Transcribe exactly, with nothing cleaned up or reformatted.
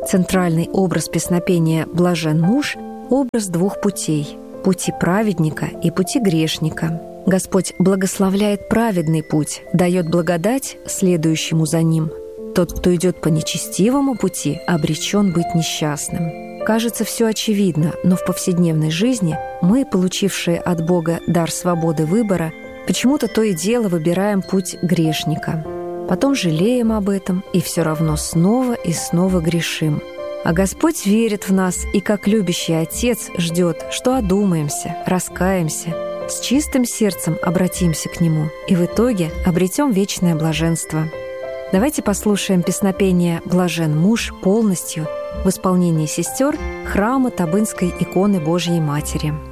Центральный образ песнопения «Блажен муж» — образ двух путей — пути праведника и пути грешника. Господь благословляет праведный путь, дает благодать следующему за ним. Тот, кто идет по нечестивому пути, обречен быть несчастным. Кажется, все очевидно, но в повседневной жизни мы, получившие от Бога дар свободы выбора, почему-то то и дело выбираем путь грешника. Потом жалеем об этом и все равно снова и снова грешим. А Господь верит в нас и, как любящий Отец, ждет, что одумаемся, раскаемся, с чистым сердцем обратимся к Нему и в итоге обретем вечное блаженство. Давайте послушаем песнопение «Блажен муж» полностью в исполнении сестер храма Табынской иконы Божьей Матери.